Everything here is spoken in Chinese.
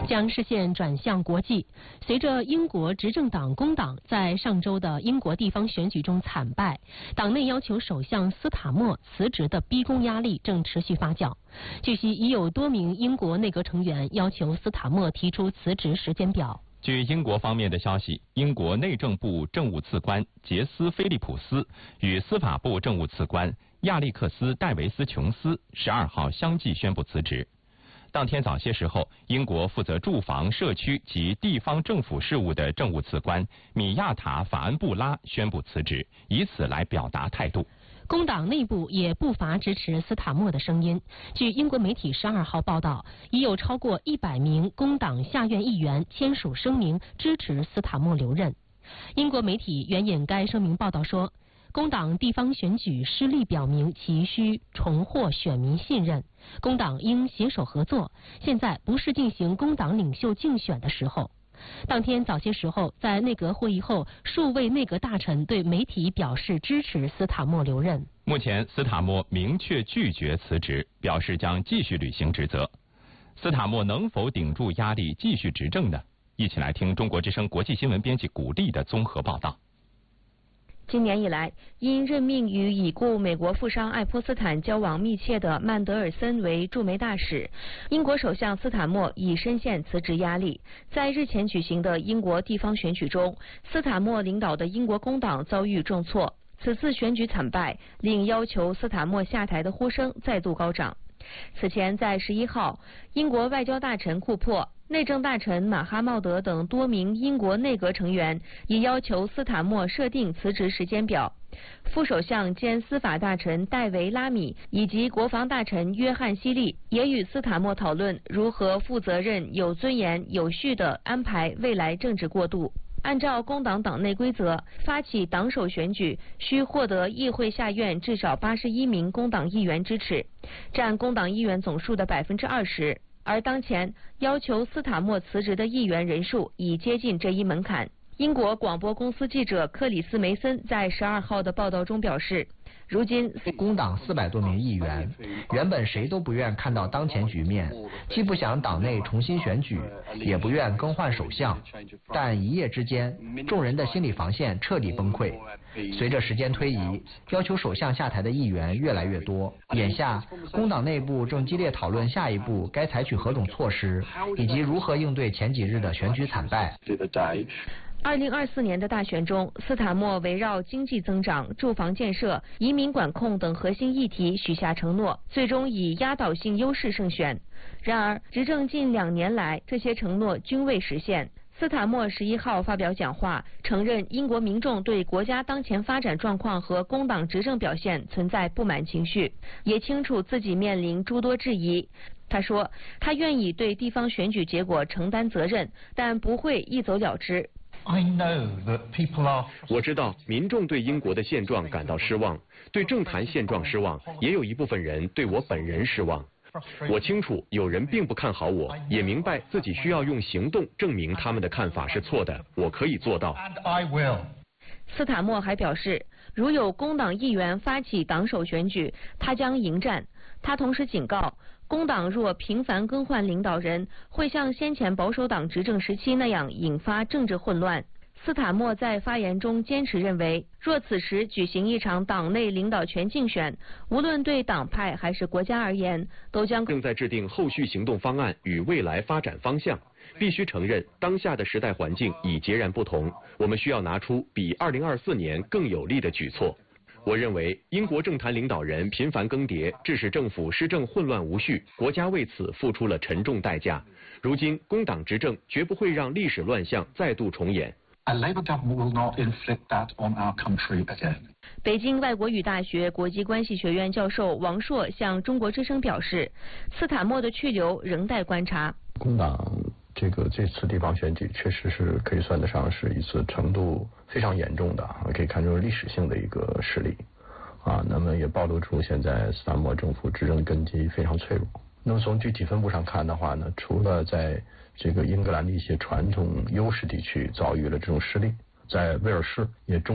将视线转向国际。随着英国执政党工党在上周的英国地方选举中惨败，党内要求首相斯塔默辞职的逼宫压力正持续发酵。据悉，已有多名英国内阁成员要求斯塔默提出辞职时间表。 据英国方面的消息，英国内政部政务次官杰斯·菲利普斯与司法部政务次官亚历克斯·戴维斯·琼斯12号相继宣布辞职。当天早些时候，英国负责住房、社区及地方政府事务的政务次官米亚塔·法恩布拉宣布辞职，以此来表达态度。 工党内部也不乏支持斯塔默的声音。据英国媒体12号报道，已有超过100名工党下院议员签署声明支持斯塔默留任。英国媒体援引该声明报道说，工党地方选举失利表明其需重获选民信任，工党应携手合作，现在不是进行工党领袖竞选的时候。当天早些时候，在内阁会议后，数位内阁大臣对媒体表示支持斯塔默留任。 目前，斯塔默明确拒绝辞职，表示将继续履行职责。斯塔默能否顶住压力继续执政呢？一起来听中国之声国际新闻编辑古丽的综合报道。 今年以来，因任命与已故美国富商爱泼斯坦交往密切的曼德尔森为驻美大使，英国首相斯塔默已深陷辞职压力。在日前举行的英国地方选举中，斯塔默领导的英国工党遭遇重挫，此次选举惨败，令要求斯塔默下台的呼声再度高涨。此前，在11号，英国外交大臣库珀、内政大臣马哈茂德等多名英国内阁成员已要求斯塔默设定辞职时间表。副首相兼司法大臣戴维·拉米以及国防大臣约翰·希利也与斯塔默讨论如何负责任、有尊严、有序地安排未来政治过渡。按照工党党内规则，发起党首选举需获得议会下院至少81名工党议员支持，占工党议员总数的20%。而当前要求斯塔默辞职的议员人数已接近这一门槛。英国广播公司记者克里斯·梅森在12号的报道中表示，如今工党400多名议员原本谁都不愿看到当前局面，既不想党内重新选举，也不愿更换首相，但一夜之间众人的心理防线彻底崩溃。随着时间推移，要求首相下台的议员越来越多，眼下工党内部正激烈讨论下一步该采取何种措施，以及如何应对前几日的选举惨败。 2024年的大选中，斯塔默围绕经济增长、住房建设、移民管控等核心议题许下承诺，最终以压倒性优势胜选。然而，执政近2年来，这些承诺均未实现。斯塔默11号发表讲话，承认英国民众对国家当前发展状况和工党执政表现存在不满情绪，也清楚自己面临诸多质疑。他说，他愿意对地方选举结果承担责任，但不会一走了之。 我知道民众对英国的现状感到失望，对政坛现状失望，也有一部分人对我本人失望。我清楚有人并不看好我，也明白自己需要用行动证明他们的看法是错的，我可以做到。 斯塔默还表示，如有工党议员发起党首选举，他将迎战。他同时警告，工党若频繁更换领导人，会像先前保守党执政时期那样引发政治混乱。斯塔默在发言中坚持认为，若此时举行一场党内领导权竞选，无论对党派还是国家而言，都将正在制定后续行动方案与未来发展方向。必须承认，当下的时代环境已截然不同，我们需要拿出比2024年更有力的举措。我认为，英国政坛领导人频繁更迭，致使政府施政混乱无序，国家为此付出了沉重代价。如今，工党执政绝不会让历史乱象再度重演。 北京外国语大学国际关系学院教授王硕向中国之声表示，斯塔默的去留仍待观察。 工党这次地方选举确实是可以算得上是一次程度非常严重的，可以看出历史性的一个失利那么也暴露出现在斯塔默政府执政根基非常脆弱。那么从具体分布上看的话呢，除了在这个英格兰的一些传统优势地区遭遇了这种失利，在威尔士也